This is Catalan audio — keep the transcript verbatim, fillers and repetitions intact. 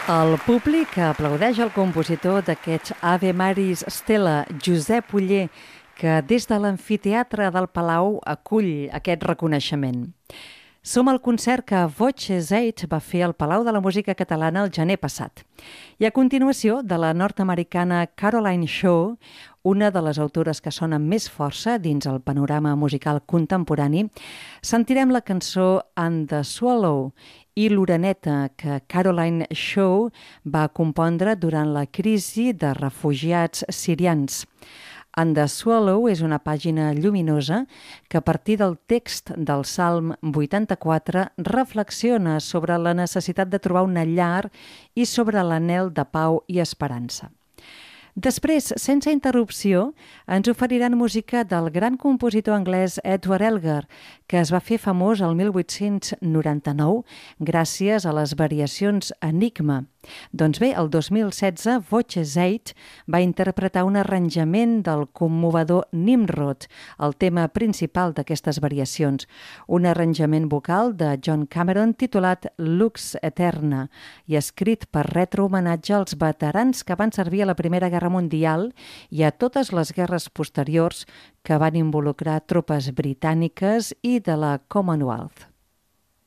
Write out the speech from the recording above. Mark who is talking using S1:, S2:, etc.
S1: El públic aplaudeix el compositor d'aquests Ave Maris Stella, Josep Oller, que des de l'amfiteatre del Palau acull aquest reconeixement. Som al concert que Voices oito va fer al Palau de la Música Catalana el gener passat. I a continuació, de la nord-americana Caroline Shaw, una de les autores que sona més força dins el panorama musical contemporani, sentirem la cançó And the Swallow i l'oreneta que Caroline Shaw va compondre durant la crisi de refugiats sirians. And the Swallow és una pàgina lluminosa que a partir del text del Salm vuitanta-quatre reflexiona sobre la necessitat de trobar una llar i sobre l'anhel de pau i esperança. Després, sense interrupció, ens oferiran música del gran compositor anglès Edward Elgar, que es va fer famós el mil vuit-cents noranta-nou gràcies a les variacions Enigma. Doncs bé, el dos mil setze, Voices oito va interpretar un arranjament del commovedor Nimrod, el tema principal d'aquestes variacions, un arranjament vocal de John Cameron titulat Lux Eterna i escrit per retre homenatge als veterans que van servir a la Primera Guerra Mundial i a totes les guerres posteriors que van involucrar tropes britàniques i de la Commonwealth.